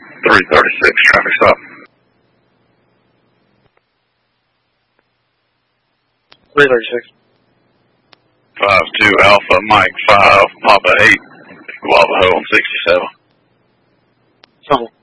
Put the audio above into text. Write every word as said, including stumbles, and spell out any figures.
three thirty-six, traffic stop. three thirty-six. five two Alpha, Mike five, Papa eight, Lava Ho on sixty-seven. Something.